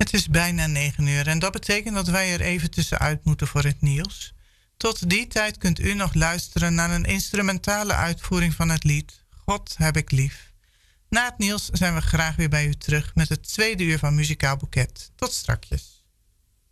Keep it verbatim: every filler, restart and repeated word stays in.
Het is bijna negen uur en dat betekent dat wij er even tussenuit moeten voor het nieuws. Tot die tijd kunt u nog luisteren naar een instrumentale uitvoering van het lied God heb ik lief. Na het nieuws zijn we graag weer bij u terug met het tweede uur van Muzikaal Boeket. Tot strakjes.